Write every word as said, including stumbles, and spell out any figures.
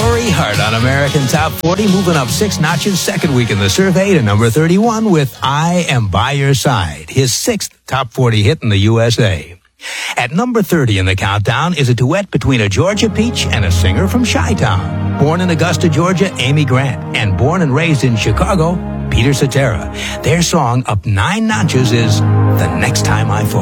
Lori Hart on American Top forty, moving up six notches, second week in the survey to number thirty-one with I Am By Your Side, his sixth top forty hit in the U S A. At number thirty in the countdown is a duet between a Georgia peach and a singer from Chi-Town. Born in Augusta, Georgia, Amy Grant, and born and raised in Chicago, Peter Cetera. Their song, up nine notches, is The Next Time I Fall.